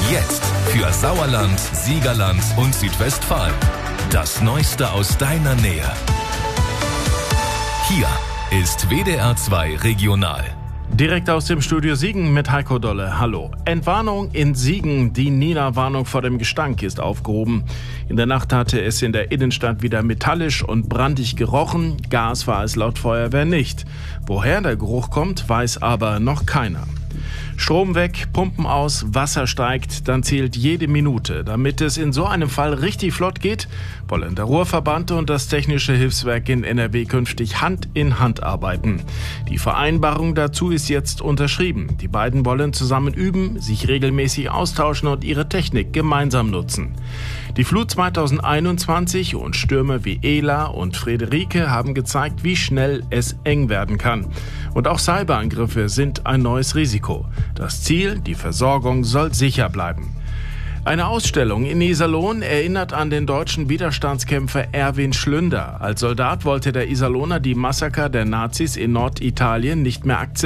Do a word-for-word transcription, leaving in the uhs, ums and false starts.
Jetzt für Sauerland, Siegerland und Südwestfalen. Das Neueste aus deiner Nähe. Hier ist W D R zwei Regional. Direkt aus dem Studio Siegen mit Heiko Dolle. Hallo. Entwarnung in Siegen. Die Nina-Warnung vor dem Gestank ist aufgehoben. In der Nacht hatte es in der Innenstadt wieder metallisch und brandig gerochen. Gas war es laut Feuerwehr nicht. Woher der Geruch kommt, weiß aber noch keiner. Strom weg, Pumpen aus, Wasser steigt, dann zählt jede Minute. Damit es in so einem Fall richtig flott geht, wollen der Ruhrverband und das Technische Hilfswerk in N R W künftig Hand in Hand arbeiten. Die Vereinbarung dazu ist jetzt unterschrieben. Die beiden wollen zusammen üben, sich regelmäßig austauschen und ihre Technik gemeinsam nutzen. Die Flut zweitausendeinundzwanzig und Stürme wie Ela und Friederike haben gezeigt, wie schnell es eng werden kann. Und auch Cyberangriffe sind ein neues Risiko. Das Ziel, die Versorgung, soll sicher bleiben. Eine Ausstellung in Iserlohn erinnert an den deutschen Widerstandskämpfer Erwin Schlünder. Als Soldat wollte der Iserlohner die Massaker der Nazis in Norditalien nicht mehr akzeptieren.